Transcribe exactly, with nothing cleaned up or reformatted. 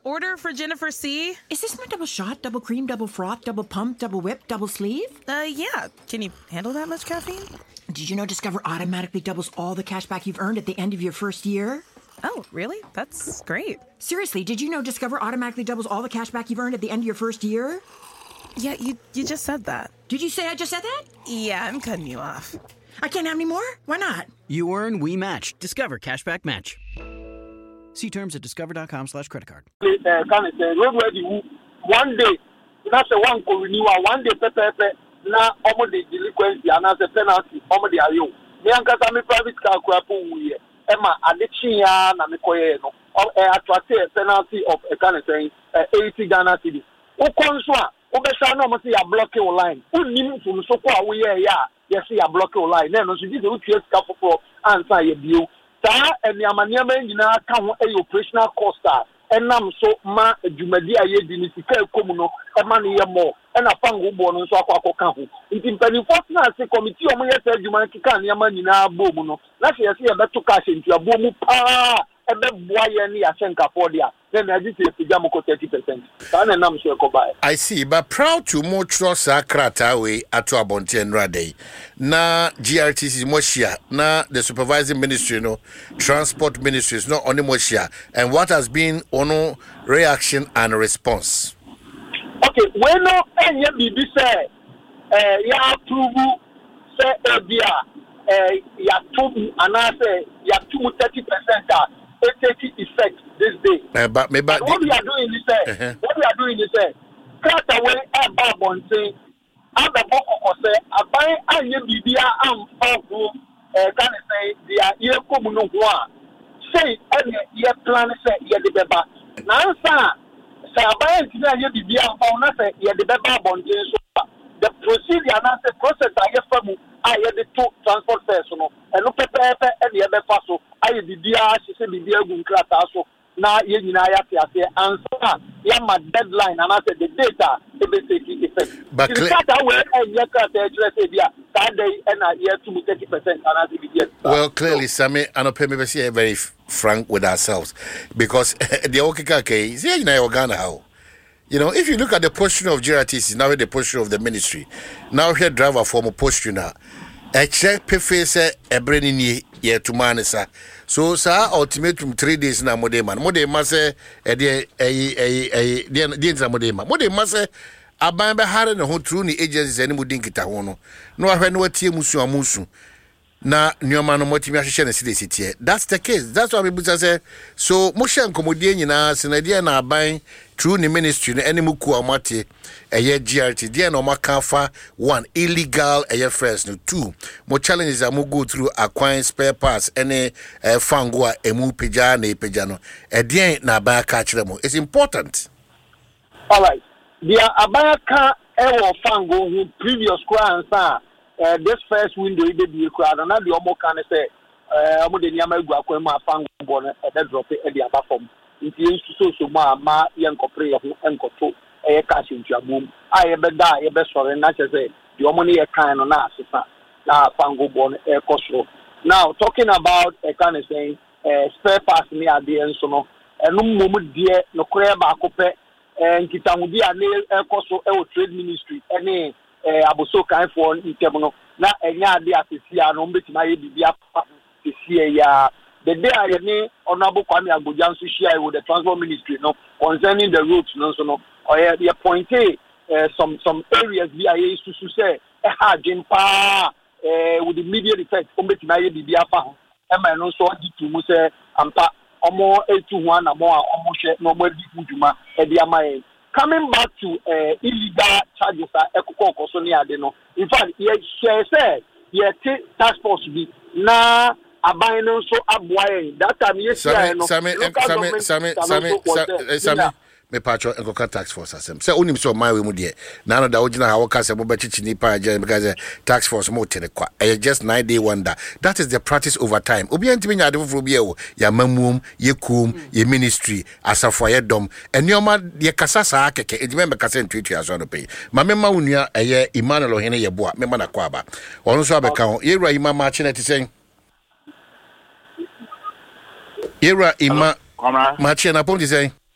order for Jennifer C. Is this my double shot, double cream, double froth, double pump, double whip, double sleeve? Uh, yeah. Can you handle that much caffeine? Did you know Discover automatically doubles all the cash back you've earned at the end of your first year? Oh, really? That's great. Seriously, did you know Discover automatically doubles all the cash back you've earned at the end of your first year? Yeah, you, you just said that. Did you say I just said that? Yeah, I'm cutting you off. I can't have any more? Why not? You earn, we match. Discover Cashback Match. See terms at discover.com slash credit card. One day, that's a one for renewal. One day, pepe, na almost the delinquency, and as a penalty, almost the ayo. Me and Kasami private car crapu we. Emma, Adichia, Namikoye, no, attract a penalty of a kind of saying eighty Ghana cedis. O conswa, o besha no mo say ya block your line. O nim from so kwa we ya, yes ya block your line. Then no so this o tue ska for answer ye bio. Saa and yamaniama nyina ka ho e operational cost a enam so ma adwumadi aye di ni sika ekomu no e ma ne ye mo e na fango bo no so akwa akoka ho nti mpanifo na se committee omo ye sa adwuma kika ne yama nyina bo mu no na se ye se ye beto ka hyentu abo mu pa e be boa ye ne ya hyenka for dia then I just say jam ko thirty percent sa na nam so e ko ba. I see, but proud to mo trust akrata we ato abonte nra dey na G R T C moshia na the supervising ministry no transport ministry is not only moshia, and what has been ono reaction and response. Okay, when no any bibi say eh ya approve say e bia eh ya to ana say ya to thirty percent it take effect this day. Uh, but maybe what the, we are doing is say uh-huh. what we are doing is say cut away e ba bonte and the book of say abai anye bibia am fago eh can say dia ye komu no ho a say any ye plan say ye de beba na answer say abai ntina ye bibia am fa na say ye de beba bonte so the procedure na say process aye famu aye de to transport fares no eno pepepe e de be fa so aye bibia se se bibia gu nkrata so na ye nyina ya te ase answer ya ma deadline and I said the data e be take effect but the data we e ye ka te say dia that day and na ye to thirty percent and I say well clearly Sammy anope me be say very frank with ourselves because the okika ke say na Uganda how. You know, if you look at the posture of G R T C, now the posture of the ministry, now here driver form a posture now. A check preface a brain ye to manesa. So, sir, ultimatum three days na modema. Mode mase a dear a dear modema. Mode mase a bamba hard and who true agencies any would think it a hono. No, I know what tea musu amusu. Na nyoma no motimi ahwehwe na city city. That's the case. That's why people say so mo hye nkomodie nyina senadie na aban through the ministry no ene muku amate eye G R T die na omaka fa one illegal eye first no two mo challenges am go through acquiring spare parts ene uh, fango a emu peja na peja no e die na aban ka kire mo. It's important. All right. Dia aban ka e wo fango who previous kwa answer Uh, this first window they be crowd and the omo can say uh omo de nyama egu akwema afan go no e drop e de aba form nti ensu so so ma ma ye nkopre ye ho enkoto e cash ntuabom a ye be da ye be sore na che say the omo ne ye kan no na asesa na afan go bo no e kosoro. Now talking about a kind of saying uh, spare parts ni ade enso no eno mom de no kure ba akopɛ nkitahudi a ne e koso e o trade ministry ene eh aboso kan for item no na enya ade asesia no mbetima ye bibia sesia ya the day I ne honorable Kwame Agboja nso share with the transport ministry no concerning the roads no so no or ye point uh, some some areas we are used to say e ha jimpa eh with the immediate effect mbetima ye bibia fa ho e ma no so ditu mu say ampa omo etu ho na mo a omo hwe no mo di fuduma e dia mai. Coming back to uh, illegal charges at Ekoko Sonia Deno. In fact, he said, he task force be na abino so abway. That time, yes, Sammy, Sammy, Sammy, Sammy, Sammy, Sammy. Me patro enkoka tax force asem se onim so my we mu de na no da ogina ha woka se mo bechichi ni pa je because tax force mo tene kwa e just nine day wonder. That is the practice over time obi antimi nya de foforo bia wo ya mamuom ye kum ye ministry asafo ye dom enioma ye kasa saa keke edime me kasa ntwetu aso no pe ma me ma wonua eye Emmanuel Ohene ye boa me ma na kwa aba ono so abeka ho ye wura ima ma chine ti sen ye wura ima ma chine na pom ti sen